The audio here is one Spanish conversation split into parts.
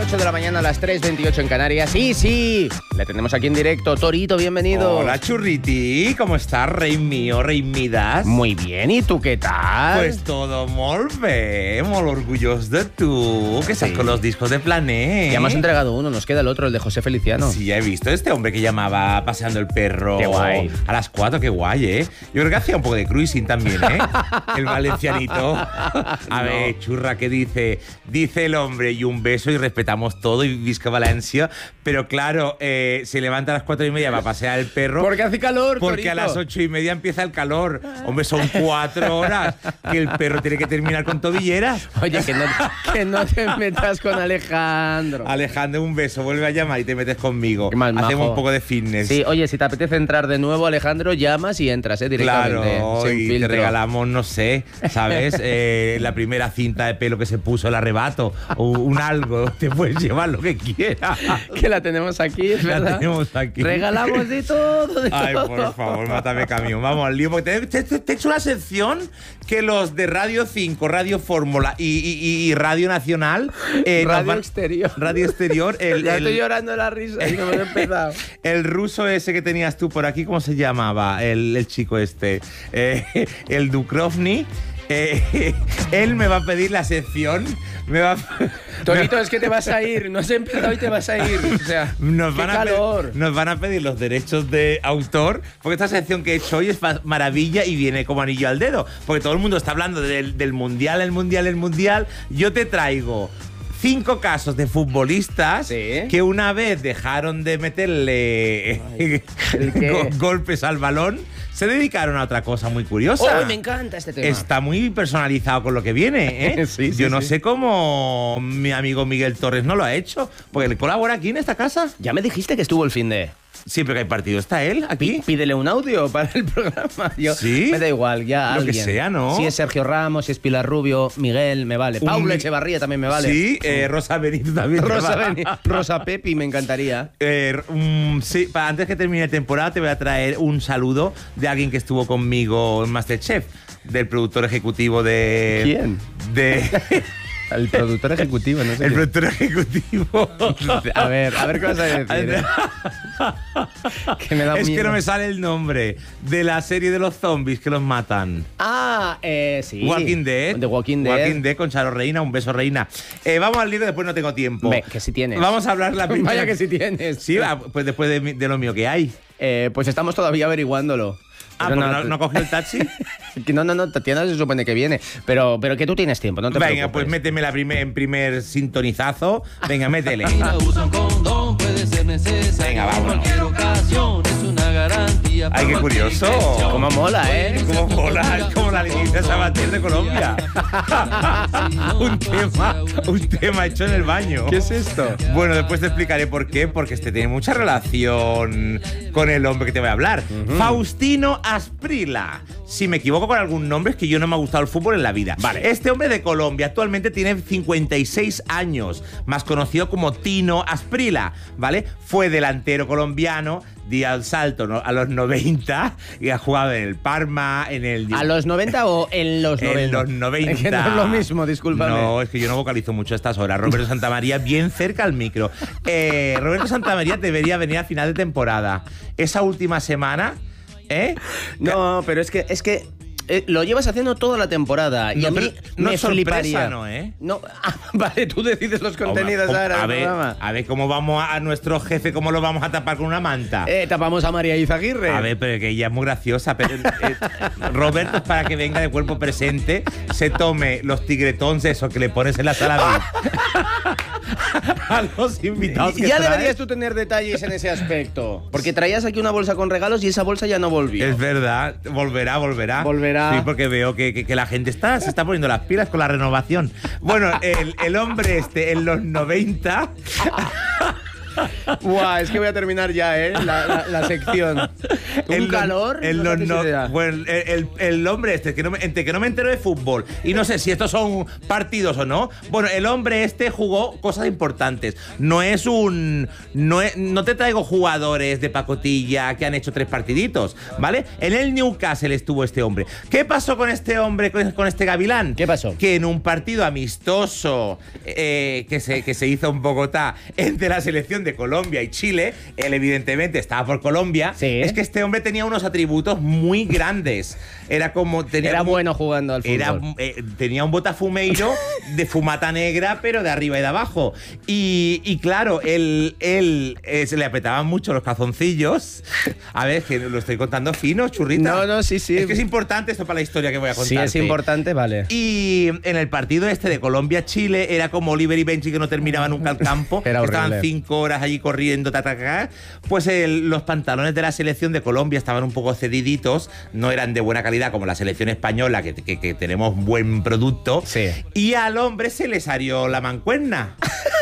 8 de la mañana a las 3:28 en Canarias. Sí, le tenemos aquí en directo. Torito, bienvenido. Hola, Churriti, ¿cómo estás, rey mío, rey Midas? Muy bien, ¿y tú qué tal? Pues todo molt bé, molt orgulloso de tú, que estás con los discos de Plané. Ya hemos entregado uno, nos queda el otro, el de José Feliciano. Sí, ya he visto este hombre que llamaba Paseando el Perro. Qué guay. A las 4, qué guay, ¿eh? Yo creo que hacía un poco de cruising también, ¿eh? El valencianito. A ver, churra, ¿qué dice? Dice el hombre, y un beso y respetamos todo y visca Valencia, pero claro, se levanta a las 4:30 para pasear el perro. Porque hace calor, Porque Torito. a las 8:30 empieza el calor. Hombre, son 4 horas que el perro tiene que terminar con tobilleras. Oye, que no te metas con Alejandro. Alejandro, un beso, vuelve a llamar y te metes conmigo. Qué mal Hacemos majo. un poco de fitness. Sí, oye, si te apetece entrar de nuevo, Alejandro, llamas y entras, directamente. Claro, sin y filtro. te regalamos, no sé, ¿sabes? La primera cinta de pelo que se puso, el arrebato, o un algo, te puedes llevar lo que quieras. Que la tenemos aquí, es verdad. La tenemos aquí. Regalamos de todo, Ay, por favor, mátame camión. Vamos al lío, porque te he hecho una sección que los de Radio 5, Radio Fórmula y Radio Nacional... Radio Exterior. Radio Exterior. Ya estoy llorando de la risa y no me he empezado. El ruso ese que tenías tú por aquí, ¿cómo se llamaba? El chico este. El Dukrovny. Él me va a pedir la sección. Torito, es que te vas a ir. No has empezado y te vas a ir. O sea, nos qué van calor. nos van a pedir los derechos de autor, porque esta sección que he hecho hoy es maravilla y viene como anillo al dedo. Porque todo el mundo está hablando del mundial, el mundial. Yo te traigo 5 casos de futbolistas que una vez dejaron de meterle golpes al balón, se dedicaron a otra cosa muy curiosa. ¡Oh, me encanta este tema! Está muy personalizado con lo que viene, ¿eh? Sí, Yo no sé cómo mi amigo Miguel Torres no lo ha hecho, porque él colabora aquí en esta casa. Ya me dijiste que estuvo el fin de... Siempre que hay partido está él aquí. Pídele un audio para el programa. Yo, ¿Sí? Me da igual, ya Lo alguien. que sea, ¿no? Si es Sergio Ramos, si es Pilar Rubio, Miguel, me vale. Paula Echevarría también me vale. Sí, Rosa Benito también. Rosa Pepi, me encantaría. Sí, antes que termine temporada te voy a traer un saludo de alguien que estuvo conmigo en Masterchef, del productor ejecutivo de... ¿Quién? El productor ejecutivo, no sé. El productor ejecutivo. A ver qué vas a decir. Que me da Es miedo. que no me sale el nombre de la serie de los zombies que los matan. Sí. Walking Dead. The Walking Dead. Walking Dead con Charo Reina. Un beso, Reina. Vamos al libro, después no tengo tiempo. Ve, que sí tienes. Vamos a hablar la primera. Vaya que sí tienes. Sí, pues después de lo mío que hay. Pues estamos todavía averiguándolo. Pero ¿no ha cogido el taxi? No, Tatiana se supone que viene. Pero que tú tienes tiempo, no te preocupes. Venga, pues méteme en primer sintonizazo. Venga, métele. Venga, vámonos. Ay, qué curioso. Cómo mola, ¿eh? Cómo mola. Es como la Leticia Sabater de Colombia. un tema hecho en el baño. ¿Qué es esto? Bueno, después te explicaré por qué. Porque este tiene mucha relación con el hombre que te voy a hablar. Faustino Asprila. Si me equivoco con algún nombre, es que yo no me ha gustado el fútbol en la vida. Vale. Este hombre de Colombia actualmente tiene 56 años, más conocido como Tino Asprila, ¿vale? Fue delantero colombiano, dio el salto, ¿no?, a los 90 y ha jugado en el Parma, en el... ¿A los 90 o en los 90? En los 90. Es que no es lo mismo, discúlpame. No, es que yo no vocalizo mucho a estas horas. Roberto Santamaría, bien cerca al micro. Roberto Santamaría debería venir a final de temporada. Esa última semana... No, pero es que lo llevas haciendo toda la temporada y No, a mí no me es sorpresa, fliparía. ¿no? No, vale, tú decides los contenidos ahora del programa. A ver cómo vamos a nuestro jefe, cómo lo vamos a tapar con una manta. Tapamos a María Izaguirre. A ver, pero que ella es muy graciosa. Pero, Roberto es para que venga de cuerpo presente, se tome los tigretons esos que le pones en la sala a los invitados que Ya traes. deberías tú tener detalles en ese aspecto. Porque traías aquí una bolsa con regalos y esa bolsa ya no volvió. Es verdad, volverá. Volverá. Sí, porque veo que la gente se está poniendo las pilas con la renovación. Bueno, el hombre este en los 90 Buah, es que voy a terminar ya, la sección. Un calor. Bueno, el hombre este, entre que no me entero de fútbol y no sé si estos son partidos o no. Bueno, el hombre este jugó cosas importantes. No te traigo jugadores de pacotilla que han hecho 3 partiditos, ¿vale? En el Newcastle estuvo este hombre. ¿Qué pasó con este hombre, con este gavilán? ¿Qué pasó? Que en un partido amistoso que se hizo en Bogotá entre la selección de Colombia y Chile, él evidentemente estaba por Colombia, sí. Es que este hombre tenía unos atributos muy grandes. Era bueno jugando al fútbol. Tenía un botafumeiro de fumata negra, pero de arriba y de abajo. Y claro, él se le apretaban mucho los calzoncillos. A ver, que lo estoy contando fino, churrita. No, sí. Es que es importante esto para la historia que voy a contar. Sí, es importante, vale. Y en el partido este de Colombia-Chile era como Oliver y Benji que no terminaba nunca el campo. Era horrible. Estaban 5 horas allí corriendo, pues los pantalones de la selección de Colombia estaban un poco cediditos, no eran de buena calidad como la selección española, que tenemos buen producto. Sí. Y al hombre se le salió la mancuerna.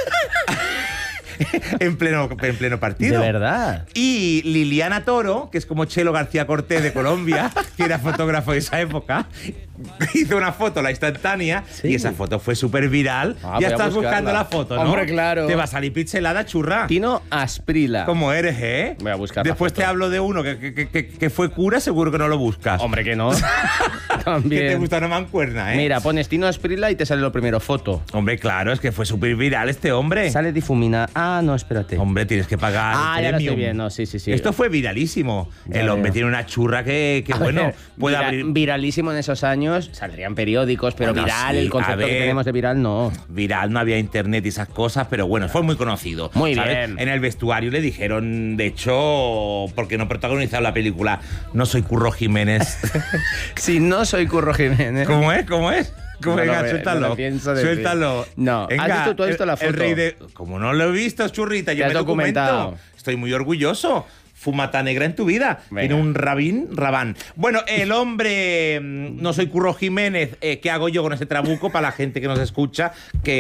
en pleno partido. De verdad. Y Liliana Toro, que es como Chelo García Cortés de Colombia, que era fotógrafo de esa época, hizo una foto, la instantánea, y esa foto fue súper viral. Ya estás buscando la foto, ¿no? Hombre, claro. Te va a salir pixelada, churra. Tino Asprila. ¿Cómo eres, eh? Voy a buscar. Después te hablo de uno que fue cura, seguro que no lo buscas. Hombre, que no. También. Que te gusta una mancuerna, ¿eh? Mira, pones Tino Asprila y te sale lo primero, foto. Hombre, claro, es que fue súper viral este hombre. Sale difumina. Ah, no, espérate. Hombre, tienes que pagar. Ah, ya lo estoy viendo, sí. Esto fue viralísimo. Ya el hombre veo. tiene una churra que bueno, puede abrir. Viralísimo en esos años, saldrían periódicos, pero Bueno, viral, sí, el concepto que tenemos de viral, no. Viral, no había internet y esas cosas, pero bueno, fue muy conocido. Muy ¿sabes? bien. En el vestuario le dijeron, de hecho, porque no protagonizaron la película, no soy Curro Jiménez. Si no soy Curro Jiménez. ¿Cómo es? Venga, no lo pienso decir. Suéltalo. No, venga, ¿tú has visto la foto? El rey de... Como no lo he visto, churrita, yo Te has me documentado. documento. Estoy muy orgulloso. Fumata negra en tu vida. Venga. Tiene un rabán. Bueno, el hombre, no soy Curro Jiménez, ¿qué hago yo con ese trabuco para la gente que nos escucha?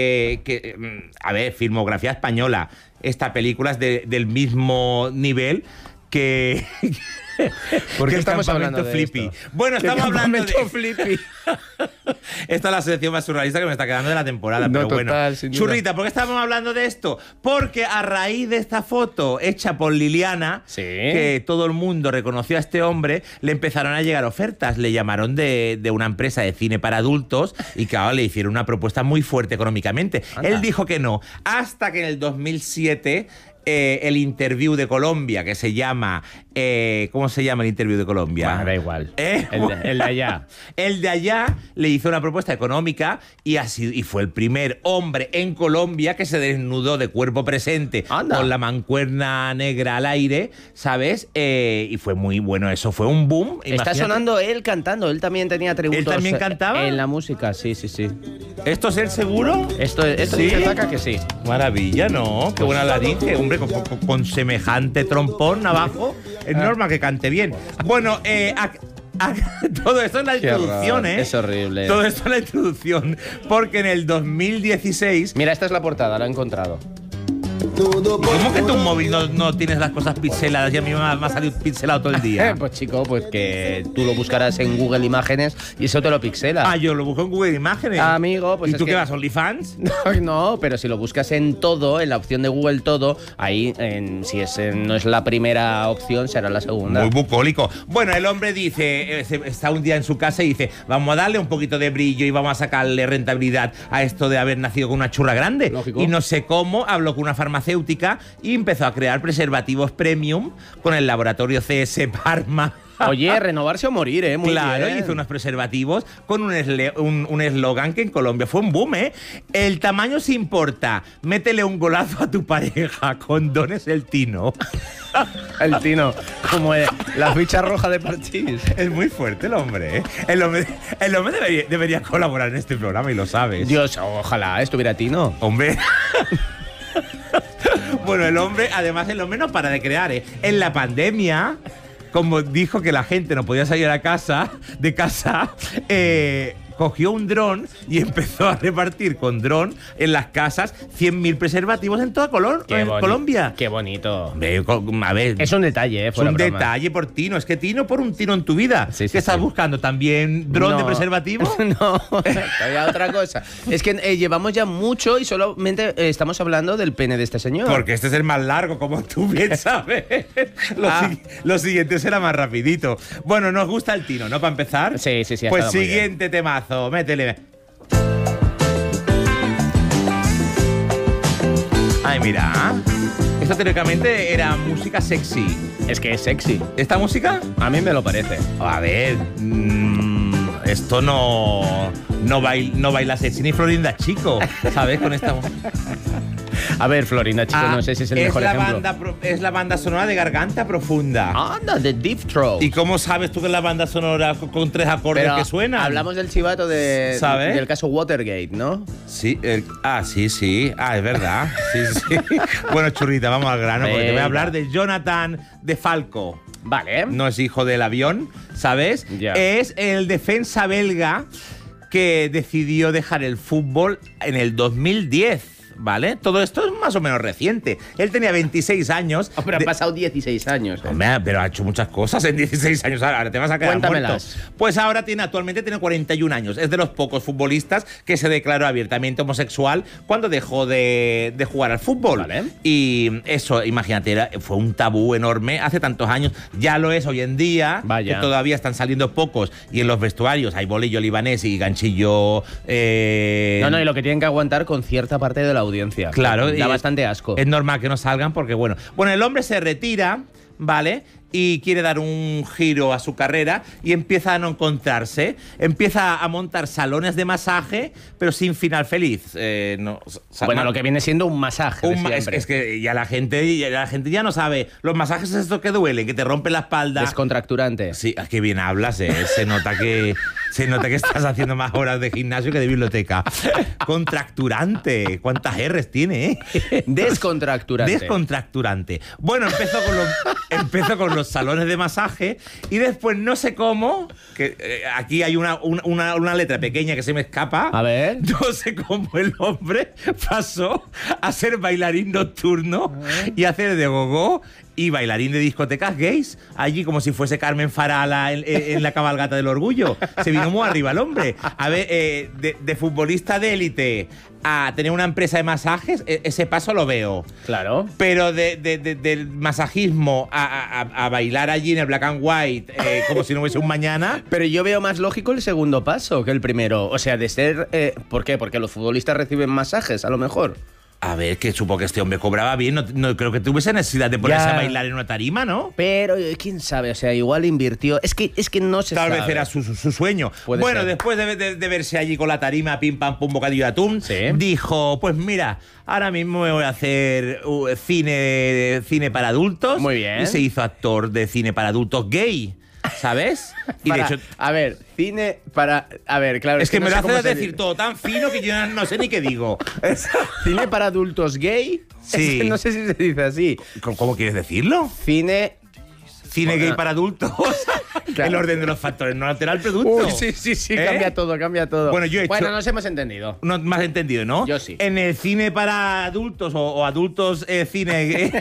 A ver, filmografía española. Esta película es del mismo nivel que... ¿Por qué el estamos hablando Campamento de Flippy. esto? Bueno, estamos hablando de Flippy. Esta es la sección más surrealista que me está quedando de la temporada, No, pero total, bueno. sin duda. Churrita, ¿por qué estamos hablando de esto? Porque a raíz de esta foto hecha por Liliana, Sí. que todo el mundo reconoció a este hombre, le empezaron a llegar ofertas. Le llamaron de una empresa de cine para adultos y claro, le hicieron una propuesta muy fuerte económicamente. Anda. Él dijo que no, hasta que en el 2007 el Interview de Colombia, que se llama... ¿cómo se llama el Interview de Colombia? Bueno, da igual. ¿Eh? El de allá. El de allá le hizo una propuesta económica y fue el primer hombre en Colombia que se desnudó de cuerpo presente. Anda. Con la mancuerna negra al aire, ¿sabes? Y fue muy bueno, eso fue un boom. Está Imagínate. sonando él cantando. Él también tenía atributos. ¿Él también cantaba? En la música, sí. ¿Esto es él seguro? Esto ¿Sí? dice Zaca que sí. Maravilla, ¿no? Qué buena laringe. Hombre, con semejante trompón abajo, es normal que cante bien. Bueno, todo esto es la introducción, ¿eh? Es horrible. Todo esto es la introducción. Porque en el 2016... Mira, esta es la portada, la he encontrado. ¿Cómo que tu móvil no tienes las cosas pixeladas y a mí me ha salido pixelado todo el día? Pues chico, pues que tú lo buscarás en Google Imágenes y eso te lo pixela. Ah, yo lo busco en Google Imágenes. Amigo, pues ¿Y es tú que- qué vas, OnlyFans? No, pero si lo buscas en todo, en la opción de Google todo, ahí no es la primera opción, será la segunda. Muy bucólico. Bueno, el hombre dice, está un día en su casa y dice, vamos a darle un poquito de brillo y vamos a sacarle rentabilidad a esto de haber nacido con una churra grande. Lógico. Y no sé cómo, habló con una farmacéutica y empezó a crear preservativos premium con el laboratorio CS Parma. Oye, renovarse o morir, ¿eh? Muy Claro, bien. hizo unos preservativos con un eslogan que en Colombia fue un boom, ¿eh? El tamaño se importa. Métele un golazo a tu pareja. Condones el Tino. El Tino, como la ficha roja de Parchís. Es muy fuerte el hombre, ¿eh? El hombre debería colaborar en este programa y lo sabes. Dios, ojalá estuviera Tino. Hombre. Bueno, el hombre no para de crear, ¿eh? En la pandemia, como dijo que la gente no podía salir de casa, cogió un dron y empezó a repartir con dron en las casas 100.000 preservativos en toda Colombia. Qué bonito. A ver, es un detalle, es fuera un broma. detalle por Tino. Es que Tino por un Tino en tu vida. Sí, sí, ¿Qué estás sí. buscando? ¿También dron de preservativo? No, todavía otra cosa. Es que llevamos ya mucho y solamente estamos hablando del pene de este señor. Porque este es el más largo, como tú bien sabes. Lo siguiente será más rapidito. Bueno, ¿nos gusta el Tino, no? Para empezar. Sí, sí, sí. ha Pues estado muy bien. siguiente temazo, métele. Ay, mira. Esto teóricamente era música sexy. Es que es sexy. ¿Esta música? A mí me lo parece. A ver, esto no baila sexy ni Florinda Chico, ¿sabes? Con esta música. A ver, Florinda, chico, no sé si es el mejor ejemplo. Es la banda sonora de Garganta Profunda. Anda, de Deep Throat. ¿Y cómo sabes tú que es la banda sonora con 3 acordes Pero que suenan? hablamos del chivato ¿Sabes? del caso Watergate, ¿no? Sí, sí. Es verdad. Sí. Bueno, churrita, vamos al grano, porque te voy a hablar de Jonathan de Falco. Vale. No es hijo del avión, ¿sabes? Ya. Es el defensa belga que decidió dejar el fútbol en el 2010. ¿Vale? Todo esto es más o menos reciente. Él tenía 26 años. Oh, pero han pasado 16 años. Hombre, pero ha hecho muchas cosas en 16 años. Ahora te vas a quedar Cuéntamelas. muerto. Pues ahora actualmente tiene 41 años. Es de los pocos futbolistas que se declaró abiertamente homosexual cuando dejó de jugar al fútbol. Vale. Y eso, imagínate, fue un tabú enorme hace tantos años. Ya lo es hoy en día. Vaya. Que todavía están saliendo pocos. Y en los vestuarios hay bolillo libanés y ganchillo. No, y lo que tienen que aguantar con cierta parte de la audiencia. Claro, Da bastante asco. Es normal que no salgan porque, bueno, el hombre se retira, ¿vale? Y quiere dar un giro a su carrera y empieza a no encontrarse. Empieza a montar salones de masaje, pero sin final feliz. Bueno, lo que viene siendo un masaje. Es que ya la gente ya no sabe. Los masajes es esto que duele, que te rompe la espalda. Descontracturante. Sí, qué bien hablas, ¿eh? Se nota que estás haciendo más horas de gimnasio que de biblioteca. Contracturante. ¿Cuántas R's tiene, Descontracturante. Descontracturante. Bueno, empezó con los salones de masaje y después no sé cómo, que aquí hay una letra pequeña que se me escapa. A ver. No sé cómo el hombre pasó a ser bailarín nocturno y hacer de gogó y bailarín de discotecas gays, allí como si fuese Carmen Farala en la cabalgata del orgullo. Se vino muy arriba el hombre. A ver, de futbolista de élite a tener una empresa de masajes, ese paso lo veo. Claro. Pero del masajismo a bailar allí en el black and white, como si no hubiese un mañana. Pero yo veo más lógico el segundo paso que el primero. O sea, de ser... ¿Por qué? Porque los futbolistas reciben masajes, a lo mejor. A ver, que supongo que este hombre cobraba bien. No creo que tuviese necesidad de ponerse Ya. a bailar en una tarima, ¿no? Pero, quién sabe, o sea, igual invirtió. Es que no se Tal sabe. vez era su sueño. Puede Bueno, ser. después de verse allí con la tarima, pim, pam, pum, bocadillo de atún, Sí. dijo, pues mira, ahora mismo me voy a hacer cine para adultos. Muy bien. Y se hizo actor de cine para adultos gay, ¿sabes? Y Para- de hecho... A ver, cine para... A ver, claro. Es que no me sé lo cómo haces se decir dice. todo tan fino que yo no sé ni qué digo. ¿Cine para adultos gay? Sí. Es que no sé si se dice así. ¿Cómo quieres decirlo? Cine... Cine gay para adultos. Claro. El orden de los factores no altera el producto. Uy, sí, ¿Eh? cambia todo. Bueno, yo he hecho- nos hemos entendido. No me has entendido, ¿no? Yo sí. En el cine para adultos o adultos cine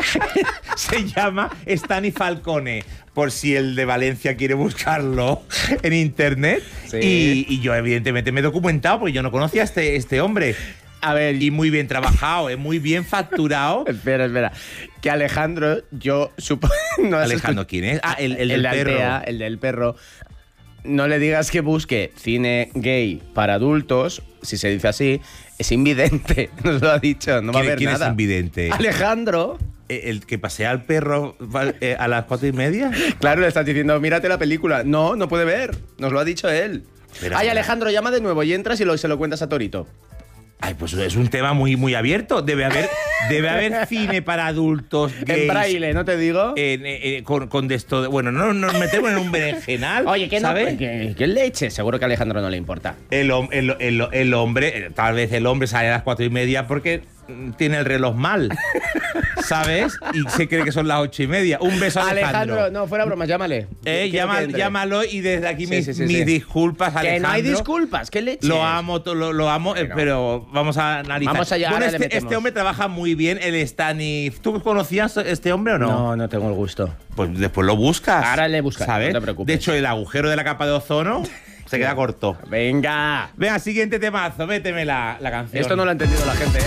se llama Stani Falcone, por si el de Valencia quiere buscarlo en internet. Sí. Y yo evidentemente me he documentado porque yo no conocía a este hombre. A ver, Y muy bien trabajado, muy bien facturado. espera. Que Alejandro, yo supongo... No has Alejandro, ¿quién es? Ah, el del de perro. Altea, el del perro. No le digas que busque cine gay para adultos, si se dice así, es invidente, nos lo ha dicho, no va a haber ¿Quién nada. es invidente? Alejandro, ¿El que pasea al perro a las 4:30? claro, le estás diciendo, mírate la película. No puede ver, nos lo ha dicho él. Pero- Ay, Alejandro, llama de nuevo y entras y se lo cuentas a Torito. Ay, pues es un tema muy, muy abierto. Debe haber cine para adultos gays. En braille, ¿no te digo? Con de esto. Bueno, no nos metemos en un berenjenal. Oye, ¿qué no? ¿sabes? ¿Qué leche? Seguro que a Alejandro no le importa. El hombre, tal vez el hombre sale a las 4:30 porque tiene el reloj mal, ¿sabes? Y se cree que son las 8:30. Un beso a Alejandro. No, fuera broma, llámale. Llámalo y desde aquí mis sí. disculpas, Alejandro. Que no hay disculpas, ¿qué leche? Lo amo, pero vamos a analizar. Vamos allá, bueno, ahora este hombre trabaja muy bien, el Stanif. ¿Tú conocías este hombre o no? No tengo el gusto. Pues después lo buscas. Ahora le buscas, ¿sabes? no te preocupes. De hecho, el agujero de la capa de ozono se queda corto. Venga. Venga, siguiente temazo, méteme la canción. Esto no lo ha entendido la gente, ¿eh?